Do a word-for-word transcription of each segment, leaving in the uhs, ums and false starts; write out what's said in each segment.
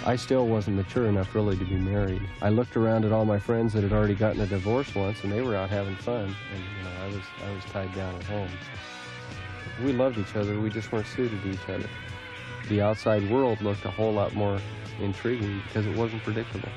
I still wasn't mature enough really to be married. I looked around at all my friends that had already gotten a divorce once, and they were out having fun, and you know, I was, I was tied down at home. We loved each other, we just weren't suited to each other. The outside world looked a whole lot more intriguing because it wasn't predictable.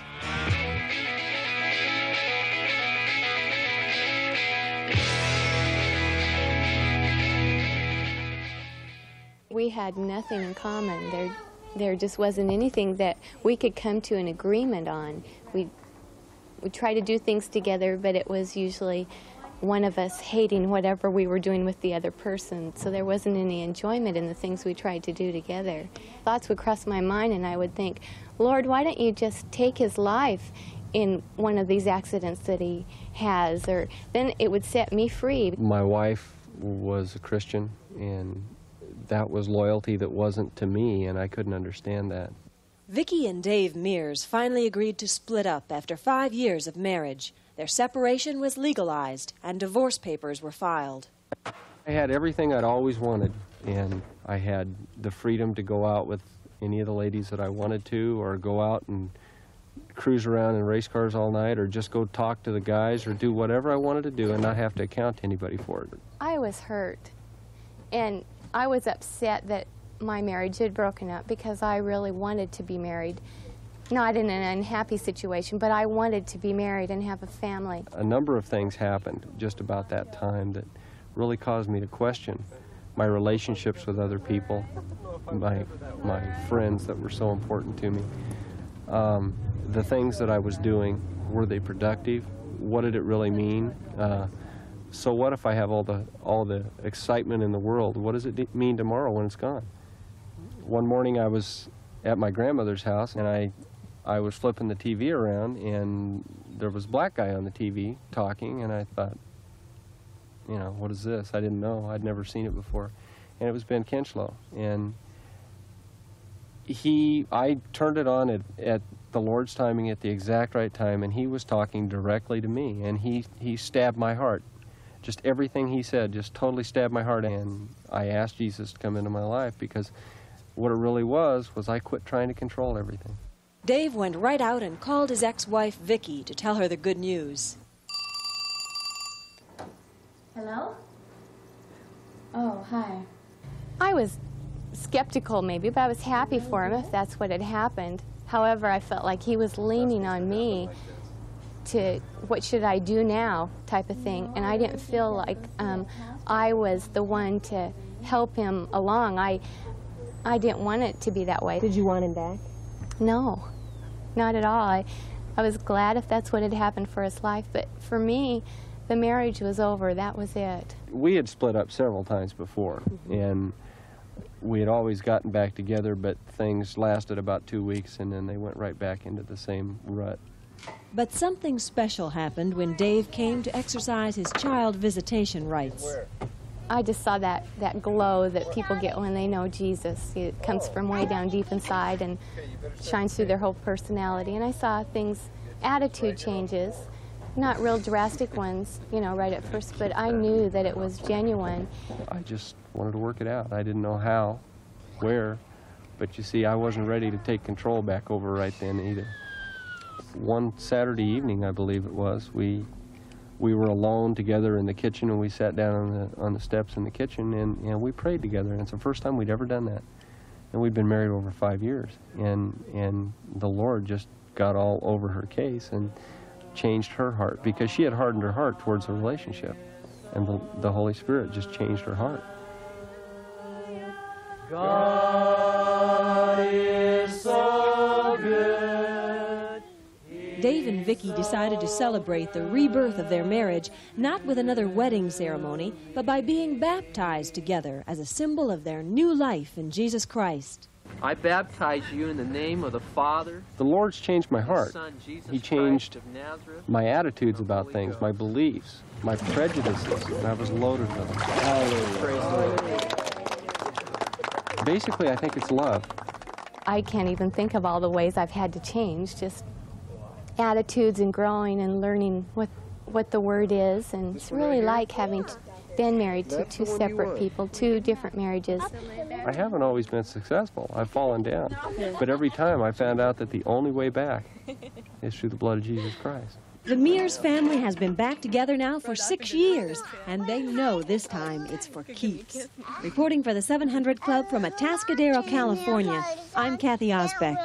We had nothing in common. There, there just wasn't anything that we could come to an agreement on. We, we tried to do things together, but it was usually one of us hating whatever we were doing with the other person, so there wasn't any enjoyment in the things we tried to do together. Thoughts would cross my mind, and I would think, Lord, why don't you just take his life in one of these accidents that he has, or then it would set me free. My wife was a Christian, and that was loyalty that wasn't to me, and I couldn't understand that. Vicki and Dave Mears finally agreed to split up after five years of marriage. Their separation was legalized, and divorce papers were filed. I had everything I'd always wanted, and I had the freedom to go out with any of the ladies that I wanted to, or go out and cruise around in race cars all night, or just go talk to the guys, or do whatever I wanted to do and not have to account to anybody for it. I was hurt, and I was upset that my marriage had broken up because I really wanted to be married. Not in an unhappy situation, but I wanted to be married and have a family. A number of things happened just about that time that really caused me to question my relationships with other people, my, my friends that were so important to me. Um, the things that I was doing, were they productive? What did it really mean? Uh, so what if I have all the, all the excitement in the world? What does it mean tomorrow when it's gone? One morning I was at my grandmother's house, and I, I was flipping the T V around, and there was a black guy on the T V talking, and I thought, you know, what is this? I didn't know. I'd never seen it before. And it was Ben Kinchlow. And he, I turned it on at, at the Lord's timing at the exact right time, and he was talking directly to me, and he, he stabbed my heart. Just everything he said just totally stabbed my heart, and I asked Jesus to come into my life, because what it really was was I quit trying to control everything. Dave went right out and called his ex-wife Vicki to tell her the good news. Hello? Oh, hi. I was skeptical maybe, but I was happy for him if that's what had happened. However, I felt like he was leaning on me to what should I do now type of thing, and I didn't feel like um, I was the one to help him along. I, I didn't want it to be that way. Did you want him back? No, not at all. I, I was glad if that's what had happened for his life, but for me, the marriage was over. That was it. We had split up several times before, mm-hmm. and we had always gotten back together, but things lasted about two weeks, and then they went right back into the same rut. But something special happened when Dave came to exercise his child visitation rights. I just saw that, that glow that people get when they know Jesus. It comes from way down deep inside and shines through their whole personality. And I saw things, attitude changes, not real drastic ones, you know, right at first, but I knew that it was genuine. I just wanted to work it out. I didn't know how, where, but you see, I wasn't ready to take control back over right then either. One Saturday evening, I believe it was, we we were alone together in the kitchen, and we sat down on the on the steps in the kitchen, and, and we prayed together. And it's the first time we'd ever done that. And we'd been married over five years, and and the Lord just got all over her case and changed her heart, because she had hardened her heart towards the relationship, and the, the Holy Spirit just changed her heart. God is so good. Dave and Vicki decided to celebrate the rebirth of their marriage, not with another wedding ceremony, but by being baptized together as a symbol of their new life in Jesus Christ. I baptize you in the name of the Father. The Lord's changed my heart. Son, Jesus he changed Christ of Nazareth, my attitudes about things, my beliefs, my prejudices, and I was loaded with them. Hallelujah. Basically, I think it's love. I can't even think of all the ways I've had to change, just attitudes and growing and learning what, what the Word is, and it's really like having been married to That's two the one you separate want. people, two different marriages. I haven't always been successful. I've fallen down. But every time I found out that the only way back is through the blood of Jesus Christ. The Mears family has been back together now for six years, and they know this time it's for keeps. Reporting for the seven hundred Club from Atascadero, California, I'm Kathy Osbeck.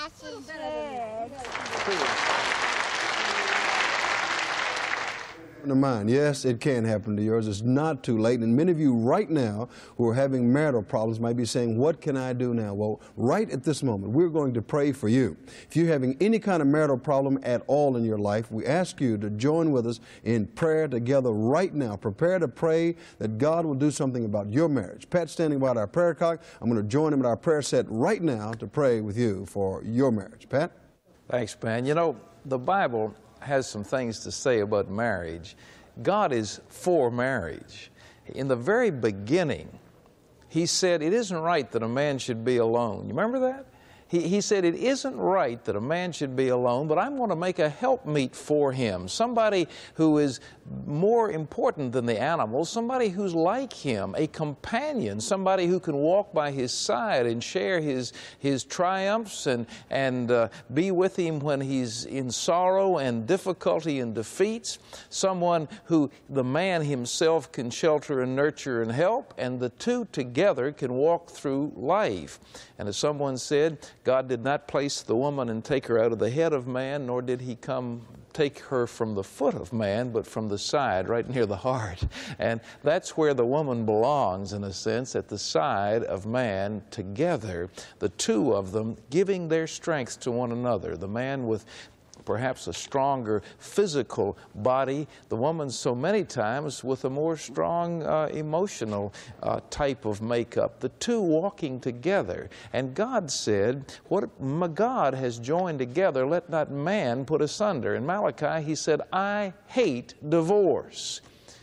To mine. Yes, it can happen to yours. It's not too late. And many of you right now who are having marital problems might be saying, what can I do now? Well, right at this moment, we're going to pray for you. If you're having any kind of marital problem at all in your life, we ask you to join with us in prayer together right now. Prepare to pray that God will do something about your marriage. Pat's standing by at our prayer clock. I'm going to join him at our prayer set right now to pray with you for your marriage. Pat? Thanks, man. You know, the Bible has some things to say about marriage. God is for marriage. In the very beginning, He said it isn't right that a man should be alone. You remember that? He, he said it isn't right that a man should be alone, but I'm going to make a helpmeet for him, somebody who is more important than the animals, somebody who's like him, a companion, somebody who can walk by his side and share his, his triumphs and, and uh, be with him when he's in sorrow and difficulty and defeats, someone who the man himself can shelter and nurture and help, and the two together can walk through life. And as someone said, God did not place the woman and take her out of the head of man, nor did He come take her from the foot of man, but from the side, right near the heart. And that's where the woman belongs, in a sense, at the side of man together, the two of them giving their strength to one another. The man with perhaps a stronger physical body, the woman so many times with a more strong uh, emotional uh, type of makeup, the two walking together. And God said, what God has joined together, let not man put asunder. In Malachi, He said, I hate divorce.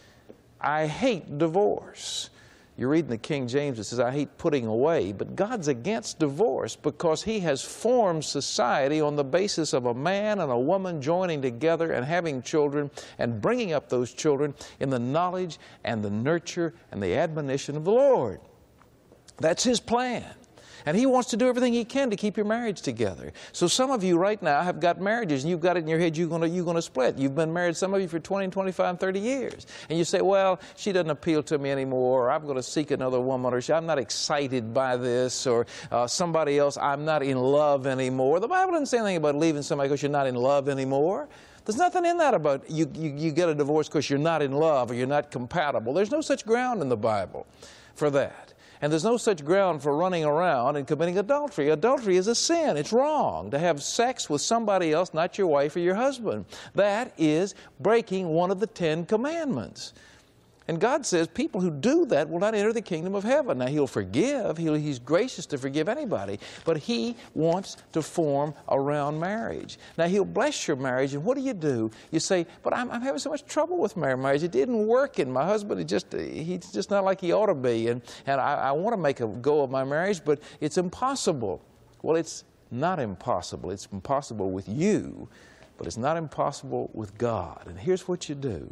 I hate divorce. You're reading the King James, it says, I hate putting away. But God's against divorce because He has formed society on the basis of a man and a woman joining together and having children and bringing up those children in the knowledge and the nurture and the admonition of the Lord. That's His plan. And He wants to do everything He can to keep your marriage together. So some of you right now have got marriages and you've got it in your head you're going to, you're going to split. You've been married, some of you, for twenty, twenty-five, and thirty years. And you say, well, she doesn't appeal to me anymore, or I'm going to seek another woman, or I'm not excited by this, or uh, somebody else, I'm not in love anymore. The Bible doesn't say anything about leaving somebody because you're not in love anymore. There's nothing in that about you, you, you get a divorce because you're not in love or you're not compatible. There's no such ground in the Bible for that. And there's no such ground for running around and committing adultery. Adultery is a sin. It's wrong to have sex with somebody else, not your wife or your husband. That is breaking one of the Ten Commandments. And God says people who do that will not enter the kingdom of heaven. Now, He'll forgive. He'll, he's gracious to forgive anybody. But He wants to form around marriage. Now, He'll bless your marriage. And what do you do? You say, but I'm, I'm having so much trouble with my marriage. It didn't work. And my husband, he just, he's just not like he ought to be. And, and I, I want to make a go of my marriage, but it's impossible. Well, it's not impossible. It's impossible with you, but it's not impossible with God. And here's what you do.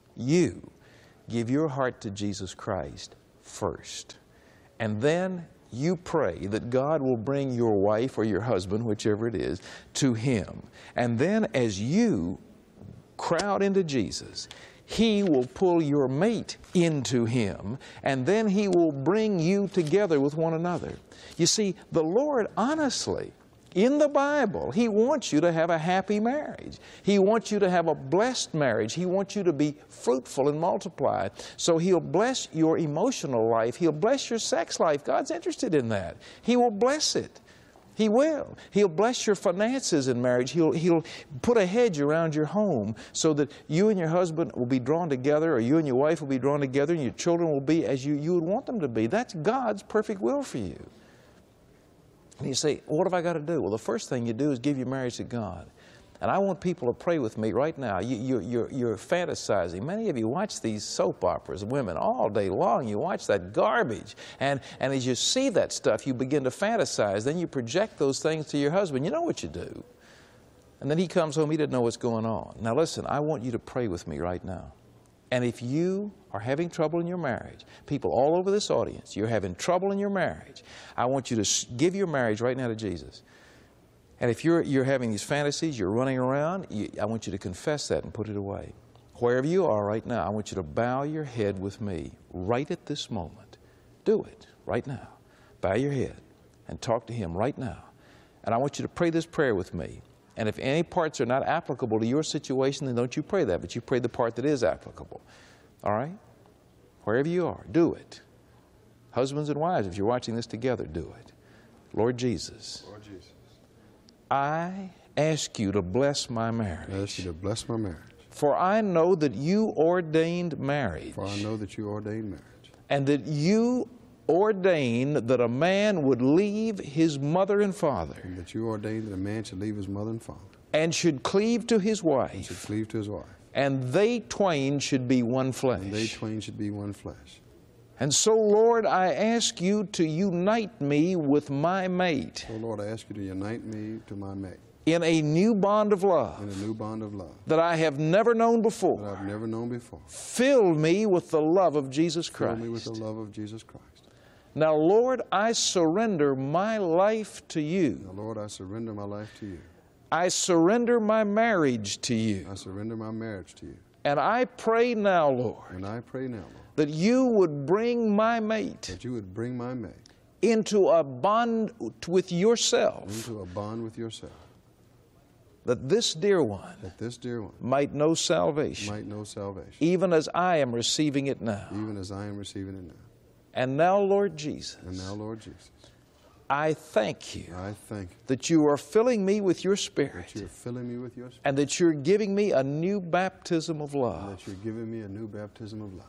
You give your heart to Jesus Christ first. And then you pray that God will bring your wife or your husband, whichever it is, to Him. And then as you crowd into Jesus, He will pull your mate into Him, and then He will bring you together with one another. You see, the Lord honestly, in the Bible, He wants you to have a happy marriage. He wants you to have a blessed marriage. He wants you to be fruitful and multiply. So He'll bless your emotional life. He'll bless your sex life. God's interested in that. He will bless it. He will. He'll bless your finances in marriage. He'll, he'll put a hedge around your home so that you and your husband will be drawn together, or you and your wife will be drawn together, and your children will be as you, you would want them to be. That's God's perfect will for you. And you say, what have I got to do? Well, the first thing you do is give your marriage to God. And I want people to pray with me right now. You, you're, you're, you're fantasizing. Many of you watch these soap operas, women, all day long. You watch that garbage. And, and as you see that stuff, you begin to fantasize. Then you project those things to your husband. You know what you do. And then he comes home, he doesn't know what's going on. Now listen, I want you to pray with me right now. And if you are having trouble in your marriage, people all over this audience, you're having trouble in your marriage, I want you to s- give your marriage right now to Jesus. And if you're, you're having these fantasies, you're running around, you, I want you to confess that and put it away. Wherever you are right now, I want you to bow your head with me right at this moment. Do it right now. Bow your head and talk to Him right now. And I want you to pray this prayer with me. And if any parts are not applicable to your situation, then don't you pray that, but you pray the part that is applicable. All right? Wherever you are, do it. Husbands and wives, if you're watching this together, do it. Lord Jesus, Lord Jesus, I ask you to bless my marriage. I ask you to bless my marriage. For I know that you ordained marriage. For I know that you ordained marriage. And that you ordained that a man would leave his mother and father. And that you ordained that a man should leave his mother and father. And should cleave to his wife. And should cleave to his wife. And they twain should be one flesh. And they twain should be one flesh. And so, Lord, I ask you to unite me with my mate. So, Lord, I ask you to unite me to my mate. In a new bond of love. In a new bond of love. That I have never known before. That I've never known before. Fill me with the love of Jesus Christ. Fill me with the love of Jesus Christ. Now, Lord, I surrender my life to you. Now, Lord, I surrender my life to you. I surrender my marriage to you. I surrender my marriage to you. And I pray now, Lord, And I pray now, Lord, that you would bring my mate that you would bring my mate into a bond with yourself, into a bond with yourself, that this dear one that this dear one might know salvation, might know salvation, even as I am receiving it now. even as I am receiving it now. And now, Lord Jesus, And now, Lord Jesus, I thank you I thank you that you are filling me with your Spirit, that you are filling me with your Spirit, and that you're giving me a new baptism of and love. that you're giving me a new baptism of love.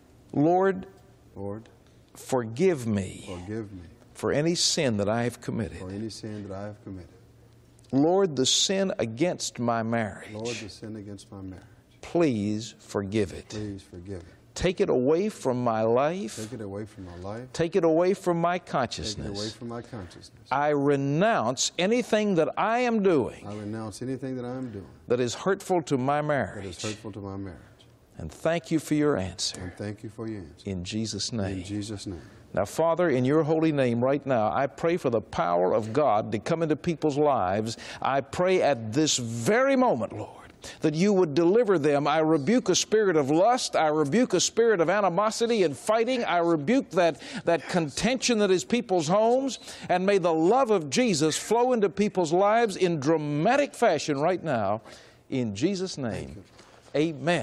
Lord, Lord, forgive me forgive me for any sin that I have committed. for any sin that I have committed. Lord, the sin against my marriage, Lord, the sin against my marriage, please forgive it. please forgive it. Take it away from my life. Take it away from my life. Take it away from my Take it away consciousness. from my consciousness. I renounce anything that I am doing I renounce anything that I am doing that is hurtful to my that is marriage. hurtful to my marriage. And thank you for your answer. And thank you for your answer. In Jesus' name. In Jesus' name. Now, Father, in your holy name right now, I pray for the power of God to come into people's lives. I pray at this very moment, Lord, that you would deliver them. I rebuke a spirit of lust. I rebuke a spirit of animosity and fighting. I rebuke that, that contention that is people's homes. And may the love of Jesus flow into people's lives in dramatic fashion right now. In Jesus' name, amen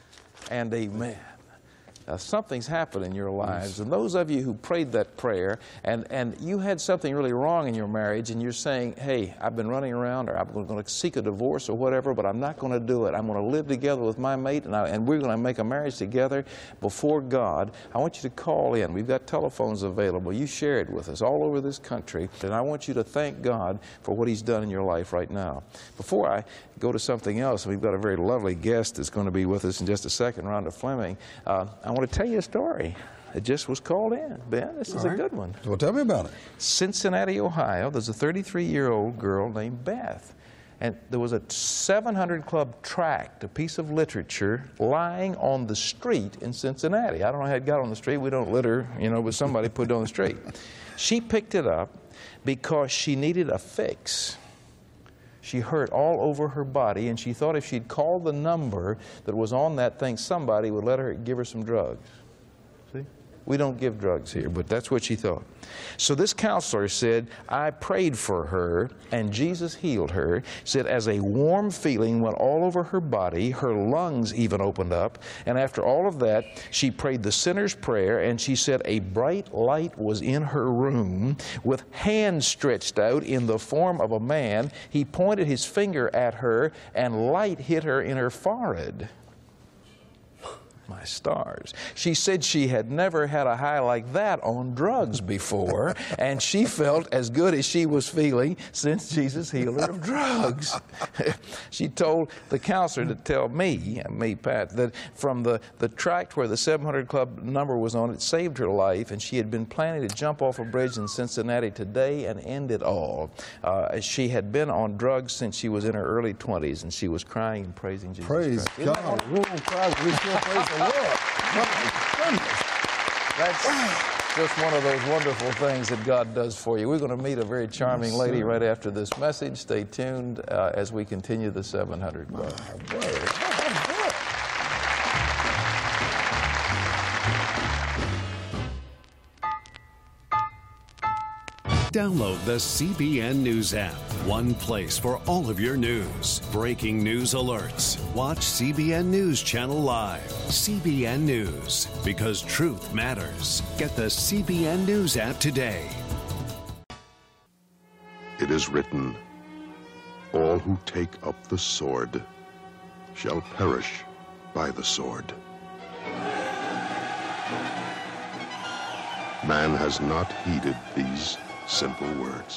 and amen. Now, something's happened in your lives, and those of you who prayed that prayer, and, and you had something really wrong in your marriage, and you're saying, hey, I've been running around, or I'm going to seek a divorce or whatever, but I'm not going to do it. I'm going to live together with my mate, and, I, and we're going to make a marriage together before God. I want you to call in. We've got telephones available. You share it with us all over this country, and I want you to thank God for what He's done in your life right now. Before I go to something else, we've got a very lovely guest that's going to be with us in just a second, Rhonda Fleming. Uh, I want to tell you a story. It just was called in. Ben, this is All right. a good one. Well, tell me about it. Cincinnati, Ohio, there's a thirty-three-year-old girl named Beth. And there was a seven hundred Club tract, a piece of literature, lying on the street in Cincinnati. I don't know how it got on the street. We don't litter, you know, but somebody put it on the street. She picked it up because she needed a fix. She hurt all over her body, and she thought if she'd called the number that was on that thing, somebody would let her give her some drugs. See? We don't give drugs here, but that's what she thought. So this counselor said, I prayed for her, and Jesus healed her. Said as a warm feeling went all over her body, her lungs even opened up, and after all of that, she prayed the sinner's prayer, and she said a bright light was in her room with hands stretched out in the form of a man. He pointed his finger at her, and light hit her in her forehead. My stars. She said she had never had a high like that on drugs before, and she felt as good as she was feeling since Jesus healed her of drugs. She told the counselor to tell me, me, Pat, that from the, the tract where the seven hundred Club number was on, it saved her life, and she had been planning to jump off a bridge in Cincinnati today and end it all. Uh, she had been on drugs since she was in her early twenties, and she was crying and praising Jesus Praise Christ. Isn't that God. We won't cry. We still praise the Lord. My goodness. That's just one of those wonderful things that God does for you. We're going to meet a very charming Yes, lady sir. right after this message. Stay tuned uh, as we continue the seven hundred Club. Download the C B N News app. One place for all of your news. Breaking news alerts. Watch C B N News Channel Live. C B N News. Because truth matters. Get the C B N News app today. It is written, all who take up the sword shall perish by the sword. Man has not heeded these simple words.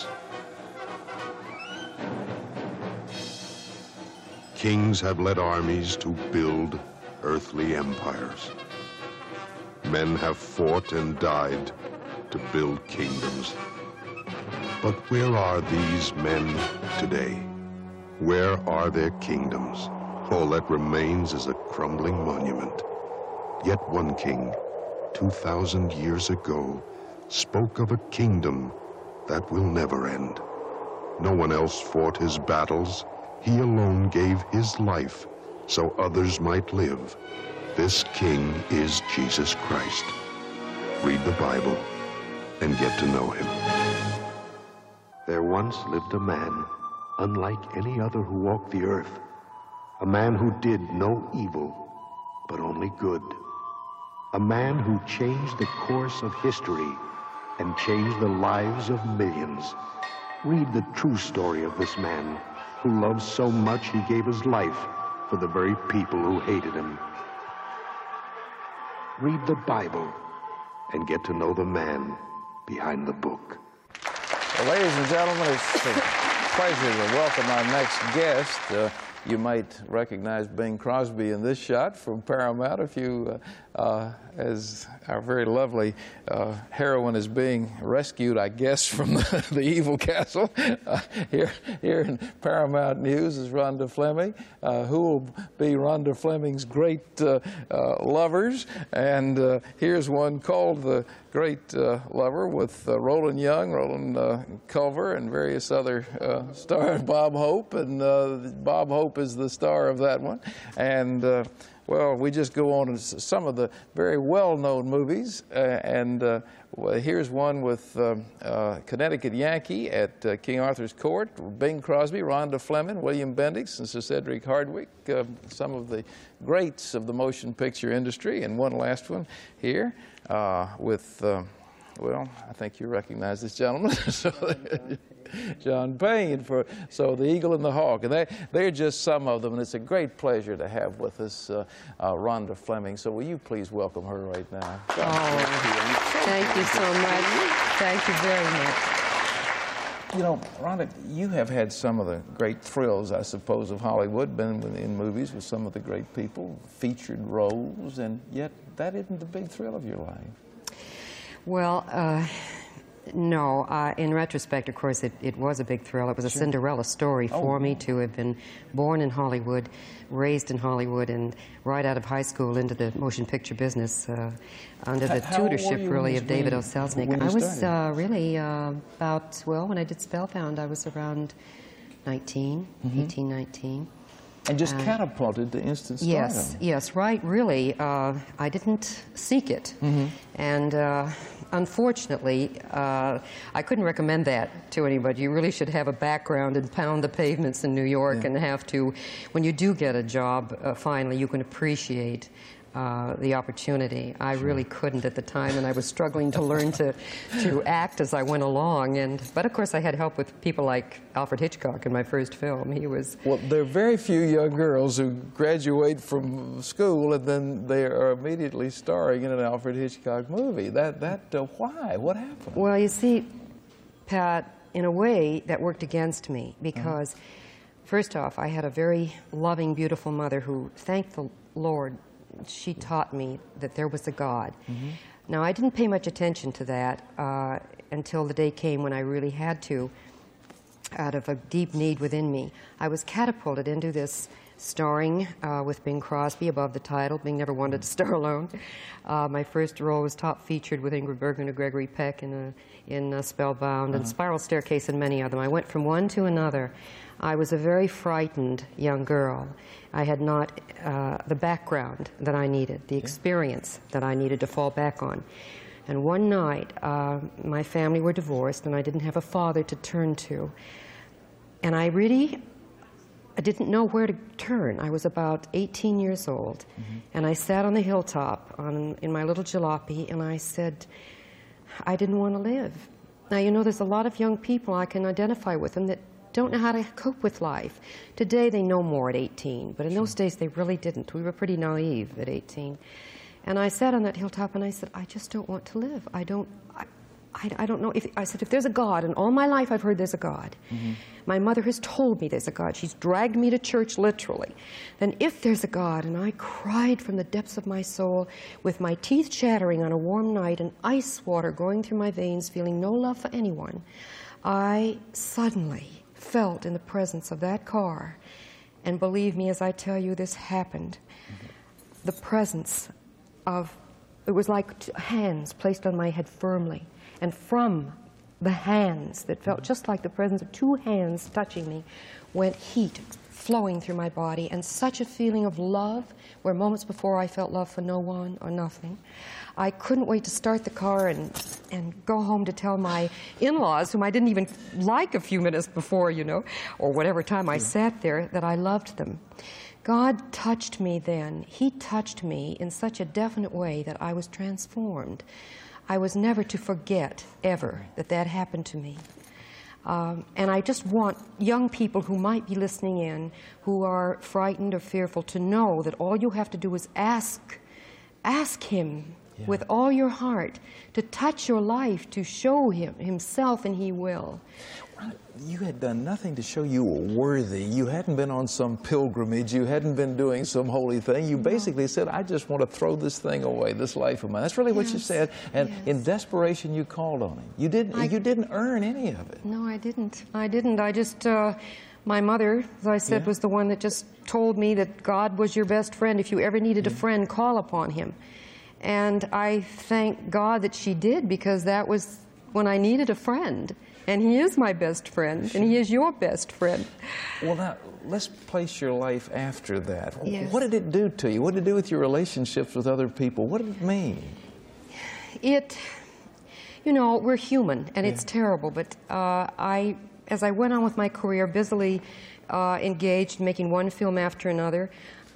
Kings have led armies to build earthly empires. Men have fought and died to build kingdoms. But where are these men today? Where are their kingdoms? All that remains is a crumbling monument. Yet one king, two thousand years ago, spoke of a kingdom that will never end. No one else fought his battles. He alone gave his life so others might live. This king is Jesus Christ. Read the Bible and get to know him. There once lived a man, unlike any other who walked the earth, a man who did no evil, but only good. A man who changed the course of history and changed the lives of millions. Read the true story of this man who loved so much he gave his life for the very people who hated him. Read the Bible and get to know the man behind the book. Well, ladies and gentlemen, it's a pleasure to welcome our next guest. Uh, you might recognize Bing Crosby in this shot from Paramount, if you, uh, uh, as our very lovely uh, heroine is being rescued, I guess, from the, the evil castle. Uh, here, here in Paramount News is Rhonda Fleming, uh, who will be Rhonda Fleming's great uh, uh, lovers. And uh, here's one called The Great uh, Lover with uh, Roland Young, Roland uh, Culver, and various other uh, stars, Bob Hope. And uh, Bob Hope is the star of that one. And uh, well, we just go on to some of the very well-known movies, uh, and uh, well, here's one with uh, uh, Connecticut Yankee at uh, King Arthur's Court, Bing Crosby, Rhonda Fleming, William Bendix, and Sir Cedric Hardwicke, uh, some of the greats of the motion picture industry, and one last one here uh, with, uh, well, I think you recognize this gentleman. so, John Payne, for so The Eagle and the Hawk, and they they're just some of them, and it's a great pleasure to have with us uh, uh, Rhonda Fleming. So will you please welcome her right now? Oh, thank you so much. Thank you very much. You know, Rhonda, you have had some of the great thrills, I suppose, of Hollywood, been in movies with some of the great people, featured roles, and yet that isn't the big thrill of your life. Well, uh, no. Uh, in retrospect, of course, it, it was a big thrill. It was a sure. Cinderella story for oh. me to have been born in Hollywood, raised in Hollywood, and right out of high school into the motion picture business uh, under the How tutorship, really, of David O. Selznick. I was uh, really uh, about, well, when I did Spellbound, I was around nineteen, mm-hmm. eighteen, nineteen. And just uh, catapulted to instant stardom. Yes, yes, right, really. Uh, I didn't seek it. Mm-hmm. And uh, unfortunately, uh, I couldn't recommend that to anybody. You really should have a background and pound the pavements in New York yeah. and have to, when you do get a job, uh, finally, you can appreciate Uh, the opportunity. I sure. really couldn't at the time, and I was struggling to learn to, to act as I went along. And but of course, I had help with people like Alfred Hitchcock in my first film. He was well. There are very few young girls who graduate from school and then they are immediately starring in an Alfred Hitchcock movie. That that uh, why? What happened? Well, you see, Pat, in a way that worked against me because, uh-huh. first off, I had a very loving, beautiful mother who, thank the Lord, she taught me that there was a God. Mm-hmm. Now, I didn't pay much attention to that uh, until the day came when I really had to, out of a deep need within me. I was catapulted into this starring uh, with Bing Crosby above the title. Bing never wanted to star alone. Uh, my first role was top featured with Ingrid Bergman and Gregory Peck in, a, in a Spellbound uh-huh. and Spiral Staircase and many of them. I went from one to another. I was a very frightened young girl. I had not uh, the background that I needed, the experience that I needed to fall back on. And one night, uh, my family were divorced, and I didn't have a father to turn to. And I really I didn't know where to turn. I was about eighteen years old, mm-hmm. and I sat on the hilltop on, in my little jalopy, and I said, I didn't want to live. Now, you know, there's a lot of young people I can identify with them that don't know how to cope with life. Today, they know more at eighteen, but in sure. those days, they really didn't. We were pretty naive at eighteen. And I sat on that hilltop and I said, I just don't want to live. I don't, I, I, I don't know. If, I said, if there's a God, and all my life I've heard there's a God. Mm-hmm. My mother has told me there's a God. She's dragged me to church, literally. Then if there's a God, and I cried from the depths of my soul with my teeth chattering on a warm night and ice water going through my veins, feeling no love for anyone, I suddenly felt in the presence of that car, and believe me as I tell you, this happened, mm-hmm. the presence of, it was like hands placed on my head firmly, and from the hands that felt just like the presence of two hands touching me went heat flowing through my body, and such a feeling of love where moments before I felt love for no one or nothing. I couldn't wait to start the car and, and go home to tell my in-laws, whom I didn't even like a few minutes before, you know, or whatever time I sat there, that I loved them. God touched me then. He touched me in such a definite way that I was transformed. I was never to forget, ever, that that happened to me. Um, and I just want young people who might be listening in, who are frightened or fearful, to know that all you have to do is ask, ask Him yeah. with all your heart to touch your life, to show Him Himself, and He will. You had done nothing to show you were worthy. You hadn't been on some pilgrimage. You hadn't been doing some holy thing. You basically no. said, I just want to throw this thing away, this life of mine. That's really yes. what you said. And yes. in desperation, you called on Him. You didn't, I, you didn't earn any of it. No, I didn't. I didn't. I just, uh, my mother, as I said, yeah. was the one that just told me that God was your best friend. If you ever needed yeah. a friend, call upon Him. And I thank God that she did, because that was when I needed a friend. And He is my best friend, and He is your best friend. Well, now, let's place your life after that. Yes. What did it do to you? What did it do with your relationships with other people? What did it mean? It, you know, we're human, and yeah. it's terrible, but uh, I, as I went on with my career, busily uh, engaged, making one film after another,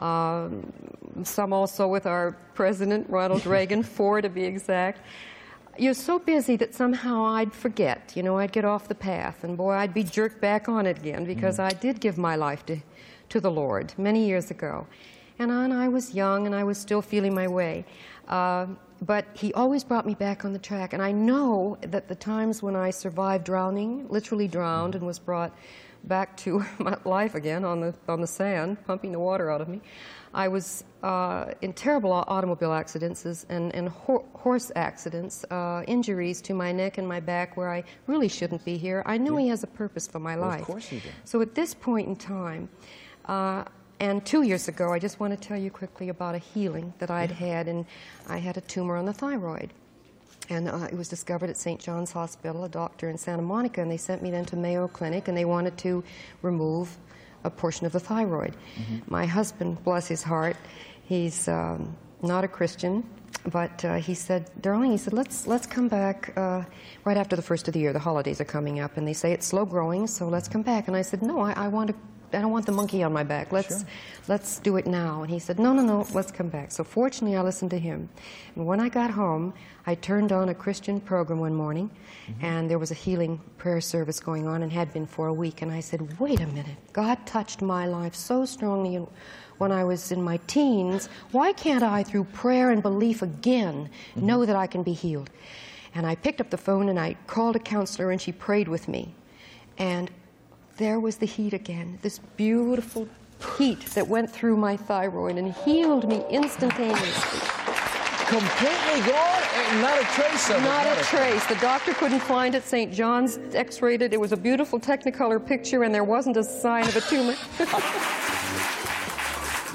um, some also with our president, Ronald Reagan, four to be exact. You're so busy that somehow I'd forget, you know, I'd get off the path, and boy, I'd be jerked back on it again, because mm. I did give my life to, to the Lord many years ago. And, and I was young, and I was still feeling my way. Uh, but He always brought me back on the track, and I know that the times when I survived drowning, literally drowned, and was brought back to my life again on the, on the sand, pumping the water out of me, I was uh, in terrible automobile accidents and, and ho horse accidents, uh, injuries to my neck and my back where I really shouldn't be here. I knew yeah. He has a purpose for my well, life. Of course He did. So at this point in time, uh, and two years ago, I just want to tell you quickly about a healing that I'd yeah. had, and I had a tumor on the thyroid. And uh, it was discovered at Saint John's Hospital, a doctor in Santa Monica, and they sent me then to Mayo Clinic, and they wanted to remove a portion of the thyroid. Mm-hmm. My husband, bless his heart, he's um, not a Christian, but uh, he said, darling, he said, let's, let's come back uh, right after the first of the year. The holidays are coming up, and they say it's slow growing, so let's come back. And I said, no, I, I want to I don't want the monkey on my back. Let's, sure. let's do it now. And he said, no, no, no, let's come back. So fortunately, I listened to him. And when I got home, I turned on a Christian program one morning, mm-hmm. and there was a healing prayer service going on, and had been for a week. And I said, wait a minute. God touched my life so strongly in, when I was in my teens. Why can't I, through prayer and belief again, mm-hmm. know that I can be healed? And I picked up the phone, and I called a counselor, and she prayed with me. And there was the heat again, this beautiful heat that went through my thyroid and healed me instantaneously. Completely gone? Not a trace of it? Not a trace. The doctor couldn't find it. Saint John's x-rayed it. It was a beautiful Technicolor picture, and there wasn't a sign of a tumor.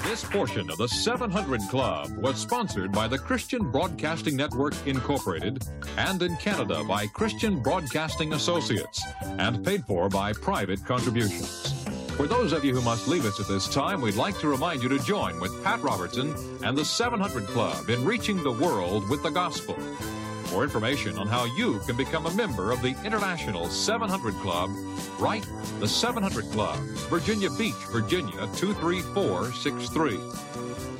This portion of the seven hundred Club was sponsored by the Christian Broadcasting Network, Incorporated, and in Canada by Christian Broadcasting Associates, and paid for by private contributions. For those of you who must leave us at this time, we'd like to remind you to join with Pat Robertson and the seven hundred Club in reaching the world with the gospel. For information on how you can become a member of the International seven hundred Club, write the seven hundred Club, Virginia Beach, Virginia two three four six three.